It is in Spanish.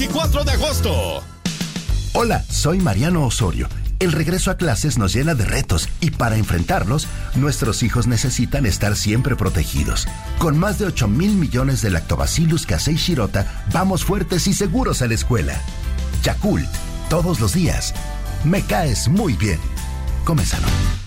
24 de agosto. Hola, soy Mariano Osorio. El regreso a clases nos llena de retos y para enfrentarlos, nuestros hijos necesitan estar siempre protegidos. Con más de 8,000 millones de Lactobacillus casei shirota, vamos fuertes y seguros a la escuela. Yakult, todos los días. Me caes muy bien. Come sano.